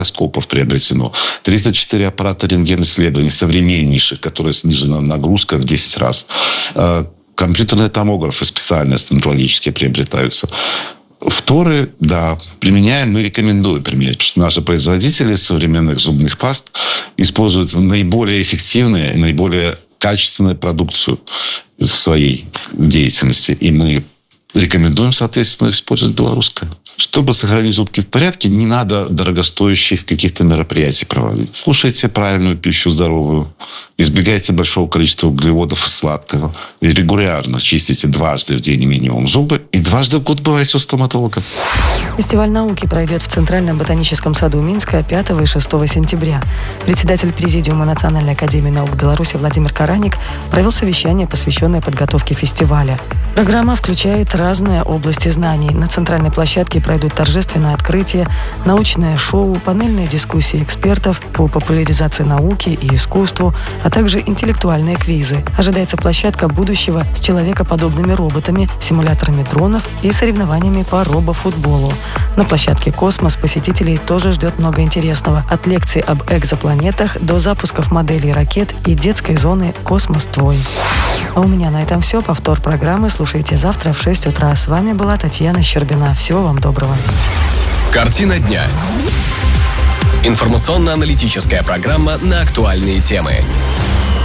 скопов приобретено. 34 аппарата рентген-исследований современнейших, которые снижена нагрузка в 10 раз. Компьютерные томографы специальные стоматологические приобретаются. Фторы, да, применяем, мы рекомендуем применять, потому что наши производители современных зубных паст используют наиболее эффективную и наиболее качественную продукцию в своей деятельности. И мы рекомендуем, соответственно, использовать белорусское. Чтобы сохранить зубки в порядке, не надо дорогостоящих каких-то мероприятий проводить. Кушайте правильную пищу, здоровую. Избегайте большого количества углеводов и сладкого. И регулярно чистите дважды в день минимум зубы. И дважды в год бывайте у стоматолога. Фестиваль науки пройдет в Центральном ботаническом саду Минска 5 и 6 сентября. Председатель Президиума Национальной академии наук Беларуси Владимир Караник провел совещание, посвященное подготовке фестиваля. Программа включает разные области знаний. На центральной площадке пройдут торжественное открытие, научное шоу, панельные дискуссии экспертов по популяризации науки и искусству, а также интеллектуальные квизы. Ожидается площадка будущего с человекоподобными роботами, симуляторами дронов и соревнованиями по робофутболу. На площадке «Космос» посетителей тоже ждет много интересного. От лекций об экзопланетах до запусков моделей ракет и детской зоны «Космос твой». А у меня на этом все. Повтор программы слушайте завтра в 6 утра. С вами была Татьяна Щербина. Всего вам доброго. Картина дня. Информационно-аналитическая программа на актуальные темы.